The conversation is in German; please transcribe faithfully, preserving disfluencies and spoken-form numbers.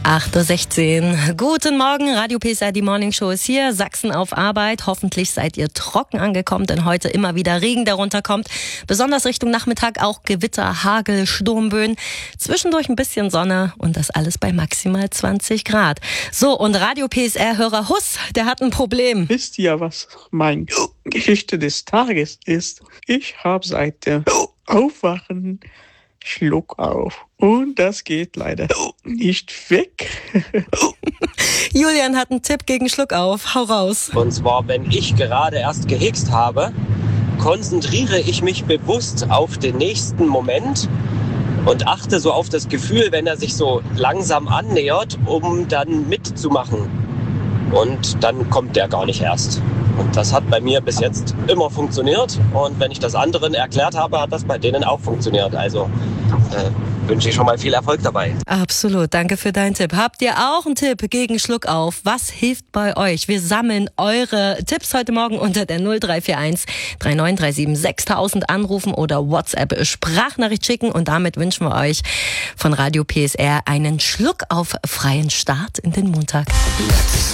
acht Uhr sechzehn. Guten Morgen, Radio P S R, die Morning Show ist hier. Sachsen auf Arbeit. Hoffentlich seid ihr trocken angekommen, denn heute immer wieder Regen, der runterkommt. Besonders Richtung Nachmittag auch Gewitter, Hagel, Sturmböen. Zwischendurch ein bisschen Sonne und das alles bei maximal zwanzig Grad. So, und Radio P S R-Hörer Huss, der hat ein Problem. Wisst ihr, was meine Geschichte des Tages ist? Ich habe seit dem Aufwachen Schluck auf. Und das geht leider nicht weg. Julian hat einen Tipp gegen Schluck auf. Hau raus. Und zwar, wenn ich gerade erst gehickst habe, konzentriere ich mich bewusst auf den nächsten Moment und achte so auf das Gefühl, wenn er sich so langsam annähert, um dann mitzumachen. Und dann kommt der gar nicht erst. Und das hat bei mir bis jetzt immer funktioniert. Und wenn ich das anderen erklärt habe, hat das bei denen auch funktioniert. Also äh, wünsche ich schon mal viel Erfolg dabei. Absolut, danke für deinen Tipp. Habt ihr auch einen Tipp gegen Schluck auf? Was hilft bei euch? Wir sammeln eure Tipps heute Morgen unter der null drei vier eins drei neun drei sieben sechstausend anrufen oder WhatsApp Sprachnachricht schicken. Und damit wünschen wir euch von Radio P S R einen Schluck auf freien Start in den Montag. Let's